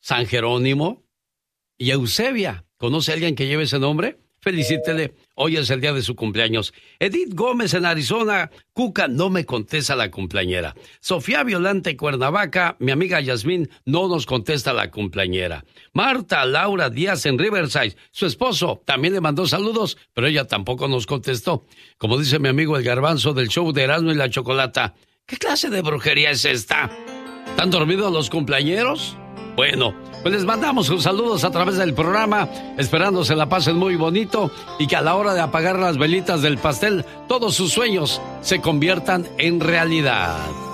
San Jerónimo y Eusebia. ¿Conoce a alguien que lleve ese nombre? Felicítele, hoy es el día de su cumpleaños. Edith Gómez en Arizona, Cuca, no me contesta la cumpleañera. Sofía Violante, Cuernavaca, mi amiga Yasmín, no nos contesta la cumpleañera. Marta Laura Díaz en Riverside, su esposo también le mandó saludos, pero ella tampoco nos contestó. Como dice mi amigo el Garbanzo del show de Erasmo y la Chocolata, ¿qué clase de brujería es esta? ¿Están dormidos los cumpleañeros? Bueno, pues les mandamos sus saludos a través del programa, esperando se la pasen muy bonito y que a la hora de apagar las velitas del pastel, todos sus sueños se conviertan en realidad.